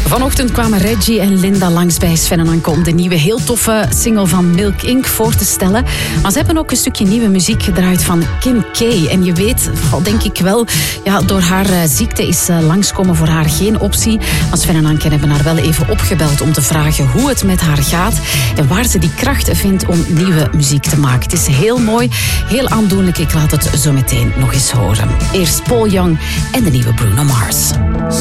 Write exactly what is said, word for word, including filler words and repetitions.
Vanochtend kwamen Reggie en Linda langs bij Sven en Anke om de nieuwe heel toffe single van Milk Inc voor te stellen. Maar ze hebben ook een stukje nieuwe muziek gedraaid van Kim K. En je weet, denk ik wel, ja, door haar uh, ziekte is uh, langskomen voor haar geen optie. Maar Sven en Anke hebben haar wel even opgebeld om te vragen hoe het met haar gaat en waar ze die kracht vindt om nieuwe muziek te maken. Het is heel mooi, heel aandoenlijk. Ik laat het zo meteen nog eens horen. Eerst Paul Young en de nieuwe Bruno Mars.